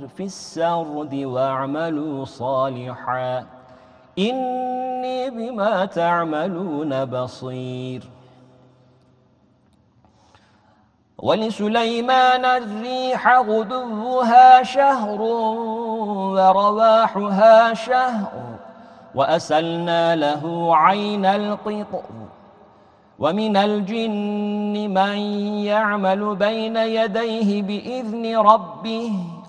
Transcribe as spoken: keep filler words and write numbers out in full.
في السرد واعملوا صالحا إني بما تعملون بصير. ولسليمان الريح غدوها شهر ورواحها شهر وأسلنا له عين القطر ومن الجن من يعمل بين يديه بإذن ربه